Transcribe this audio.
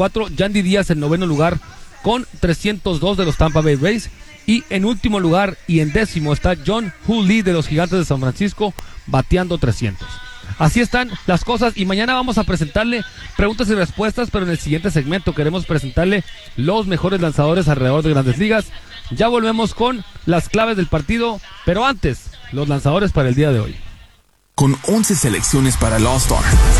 304, Yandy Díaz en noveno lugar con 302 de los Tampa Bay Rays. Y en último lugar y en décimo está John Hu Lee de los Gigantes de San Francisco bateando 300. Así están las cosas y mañana vamos a presentarle preguntas y respuestas, pero en el siguiente segmento queremos presentarle los mejores lanzadores alrededor de Grandes Ligas. Ya volvemos con las claves del partido, pero antes, los lanzadores para el día de hoy. Con 11 selecciones para el All-Star,